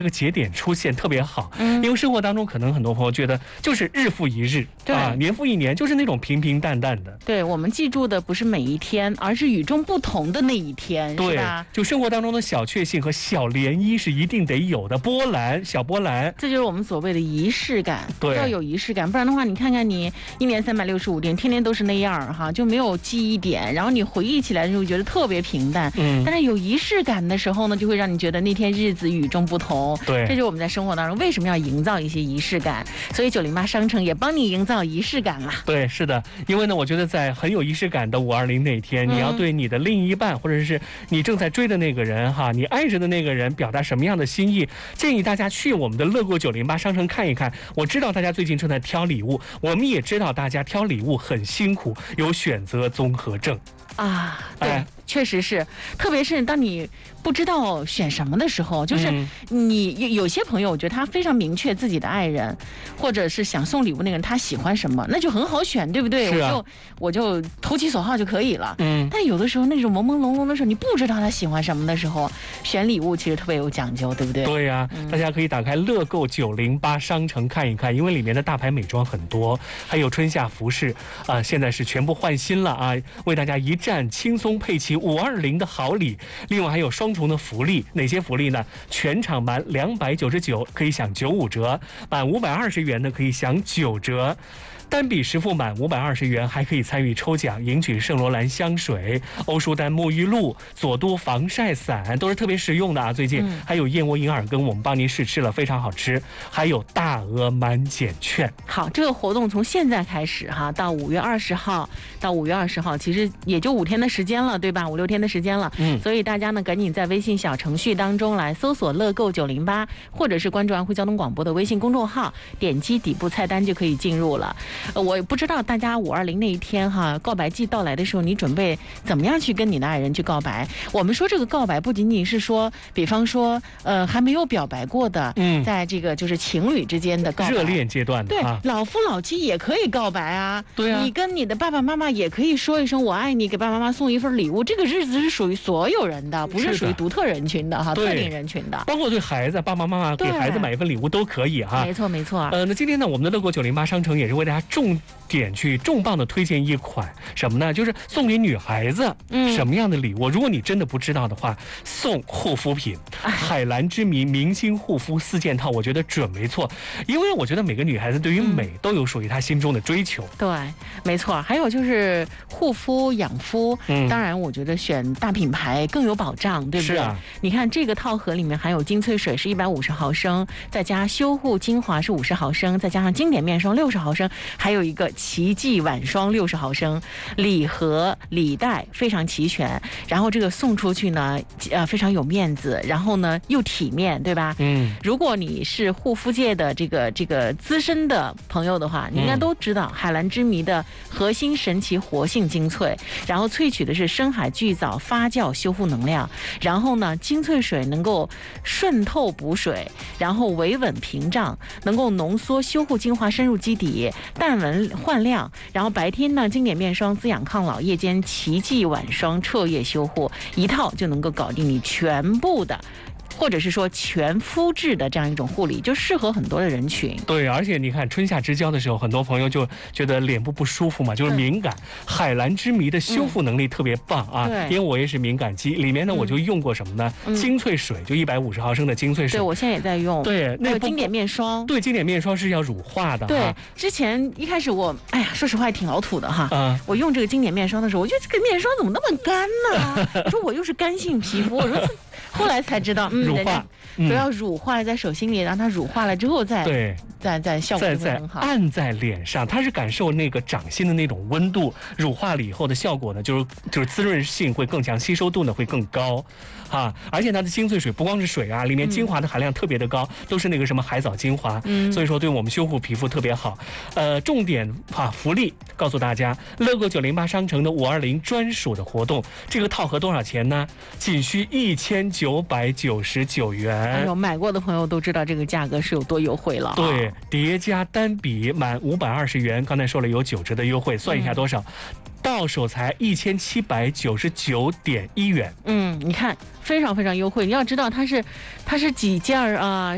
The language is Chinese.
这个节点出现特别好，因为生活当中可能很多朋友觉得就是日复一日，年复一年，就是那种平平淡淡的。 对，我们记住的不是每一天，而是与众不同的那一天， 对， 是吧？ 就生活当中的小确幸和小涟漪是一定得有的，波澜，小波澜， 这就是我们所谓的仪式感。 对， 要有仪式感，不然的话，你看看你1年365天，天天都是那样哈，就没有记忆点，然后你回忆起来的时候觉得特别平淡。但是有仪式感的时候呢，就会让你觉得那天日子与众不同。 对， 这就是我们在生活当中为什么要营造一些仪式感，所以908商城也帮你营造仪式感啦。 对，是的，因为呢，我觉得在很有仪式感的520那一天，你要对你的另一半，或者是你正在追的那个人哈，你爱着的那个人表达什么样的心意，建议大家去我们的乐购908商城看一看。我知道大家最近正在挑礼物，我们也知道大家挑礼物很辛苦，有选择综合症啊，对。确实是，特别是当你不知道选什么的时候，就是你有些朋友，我觉得他非常明确自己的爱人，或者是想送礼物那个人他喜欢什么，那就很好选，对不对？我就投其所好就可以了。但有的时候那种朦朦胧胧的时候，你不知道他喜欢什么的时候，选礼物其实特别有讲究，对不对？ 对呀，大家可以打开乐购908商城看一看，因为里面的大牌美妆很多，还有春夏服饰啊，现在是全部换新了啊，为大家一站轻松配齐520的好礼，另外还有双重的福利，哪些福利呢？全场满299可以享95折，满520元呢可以享9折。单笔实付满520元，还可以参与抽奖，赢取圣罗兰香水、欧舒丹沐浴露、佐都防晒伞，都是特别实用的啊！最近还有燕窝银耳羹，我们帮您试吃了，非常好吃。还有大额满减券。 好，这个活动从现在开始哈，到5月20号，其实也就5天的时间了，对吧？5、6天的时间了。所以大家呢，赶紧在微信小程序当中来搜索乐购908，或者是关注安徽交通广播的微信公众号，点击底部菜单就可以进入了。我也不知道大家520那一天哈，告白季到来的时候，你准备怎么样去跟你的爱人去告白？我们说这个告白不仅仅是说，比方说还没有表白过的，在这个就是情侣之间的告白， 热恋阶段的， 对，老夫老妻也可以告白啊。 对啊， 你跟你的爸爸妈妈也可以说一声我爱你，给爸爸妈妈送一份礼物。这个日子是属于所有人的，不是属于独特人群的哈，特定人群的。 包括对孩子，爸爸妈妈给孩子买一份礼物都可以哈。 没错没错。 那今天呢，我们的乐购908商城也是为大家重磅的推荐一款什么呢？就是送给女孩子什么样的礼物？如果你真的不知道的话，送护肤品，海蓝之谜明星护肤4件套，我觉得准没错。因为我觉得每个女孩子对于美都有属于她心中的追求。 对，没错。还有就是护肤养肤，当然我觉得选大品牌更有保障，对不对？是啊。你看这个套盒里面含有精粹水是150毫升，再加修护精华是50毫升，再加上经典面霜60毫升，还有一个奇迹晚霜60毫升，礼盒礼袋非常齐全。然后这个送出去呢，非常有面子，然后呢又体面，对吧？如果你是护肤界的这个资深的朋友的话，你应该都知道海蓝之谜的核心神奇活性精粹，然后萃取的是深海巨藻发酵修护能量，然后呢精粹水能够渗透补水，然后维稳屏障，能够浓缩修护精华深入基底，淡纹焕亮。然后白天呢经典面霜滋养抗老，夜间奇迹晚霜彻夜修护，一套就能够搞定你全部的，或者是说全肤质的这样一种护理，就适合很多的人群。 对，而且你看春夏之交的时候，很多朋友就觉得脸部不舒服嘛，就是敏感。海蓝之谜的修复能力特别棒啊，因为我也是敏感肌，里面呢我就用过什么呢？精粹水，就150毫升的精粹水。 对，我现在也在用。 对， 那经典面霜。 对，经典面霜是要乳化的。 对，之前一开始我，说实话也挺老土的哈。我用这个经典面霜的时候，我觉得这个面霜怎么那么干呢？我说我又是干性皮肤，我说后来才知道， 乳化。 都要乳化在手心里，让它乳化了之后再效果会很好。 按在脸上，它是感受那个掌心的那种温度，乳化了以后的效果呢，就是滋润性会更强，吸收度呢会更高，而且它的精粹水不光是水啊，里面精华的含量特别的高，都是那个什么海藻精华，所以说对我们修护皮肤特别好。重点福利告诉大家，乐购908商城的520专属的活动，这个套盒多少钱呢？仅需1999元。 哎呦，买过的朋友都知道这个价格是有多优惠了。 对，叠加单笔满520元，刚才说了有9折的优惠，算一下多少？到手才1799.1元。 你看非常非常优惠。你要知道它是几件啊？